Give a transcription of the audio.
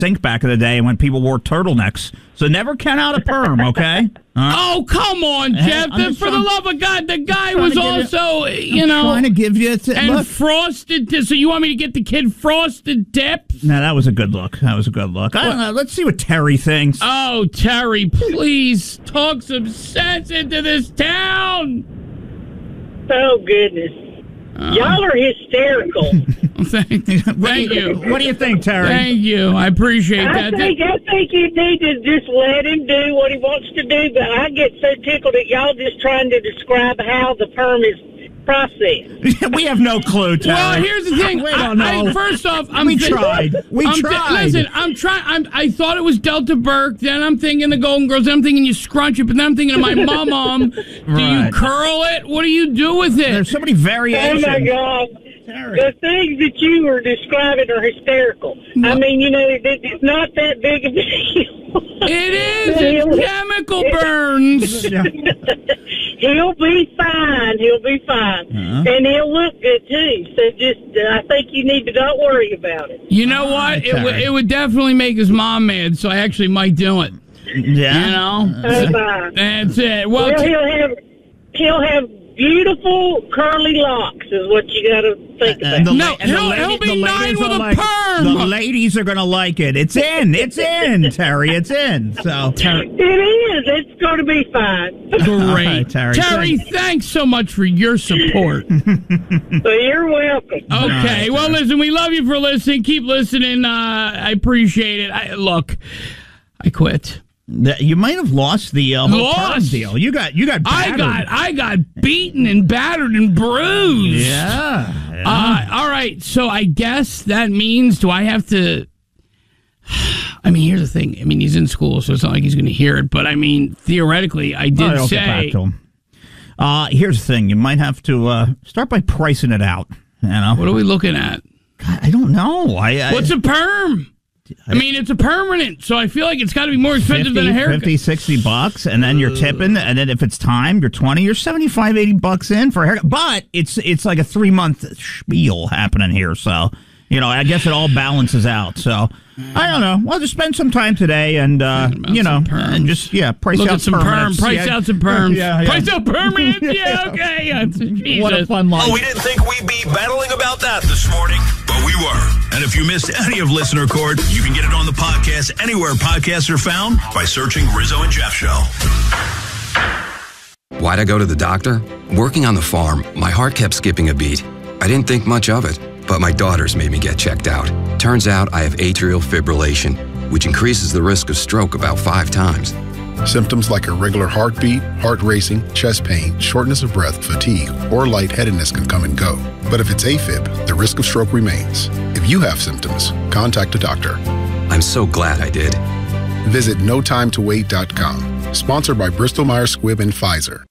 stink back in the day when people wore turtlenecks. So never count out a perm, okay? Oh, come on, Jeff. For the love of God, the guy was also, trying to give you and frosted. So you want me to get the kid frosted tips? No, that was a good look. I don't know. Let's see what Terry thinks. Oh, Terry, please talk some sense into this town. Oh, goodness. Y'all are hysterical. Thank you. What do you think, Terry? Thank you. I appreciate that. I think you need to just let him do what he wants to do, but I get so tickled at y'all just trying to describe how the perm is processed. We have no clue, Terry. Well, here's the thing. We don't know. First off, we tried. Listen, I'm trying. I thought it was Delta Burke. Then I'm thinking the Golden Girls. Then I'm thinking you scrunch it. But then I'm thinking of my mom. Do you curl it? What do you do with it? There's so many variations. Oh, my God. Terry. The things that you were describing are hysterical. I mean, it's not that big of a deal. It is. It's chemical burns. He'll be fine. And he'll look good, too. So I think you need to not worry about it. You know what? It would definitely make his mom mad, so I actually might do it. Yeah. That's it. Well, he'll have beautiful curly locks is what you got to think about. He'll be 9 with a perm. The ladies are going to like it. It's in, Terry. It's in. So it is. It's going to be fine. Great, Terry. Thanks so much for your support. So you're welcome. Okay. Well, listen, we love you for listening. Keep listening. I appreciate it. I quit. You might have lost the whole perm deal. You got battered. I got beaten and battered and bruised. Yeah. All right. So I guess that means, do I have to? I mean, here's the thing. I mean, he's in school, so it's not like he's going to hear it. But I mean, theoretically, I did say. Get back to him. Here's the thing. You might have to start by pricing it out. What are we looking at? God, I don't know. What's a perm? I mean, it's a permanent, so I feel like it's got to be more expensive than a haircut. $50-$60, and then you're tipping, and then if it's time, you're $20, you're $75-$80 in for a haircut. But it's like a 3-month spiel happening here, so I guess it all balances out. So I don't know. Well, just spend some time today, and and just price Look out at some perms. Price out some perms. Price out permanents. Yeah, okay. Jesus. What a fun life. Oh, we didn't think we'd be battling about that this morning, but we were. And if you missed any of Listener Court, you can get it on the podcast anywhere podcasts are found by searching Rizzo and Jeff Show. Why'd I go to the doctor? Working on the farm, my heart kept skipping a beat. I didn't think much of it, but my daughters made me get checked out. Turns out I have atrial fibrillation, which increases the risk of stroke about 5 times. Symptoms like irregular heartbeat, heart racing, chest pain, shortness of breath, fatigue, or lightheadedness can come and go. But if it's AFib, the risk of stroke remains. If you have symptoms, contact a doctor. I'm so glad I did. Visit notimetowait.com. Sponsored by Bristol Myers Squibb and Pfizer.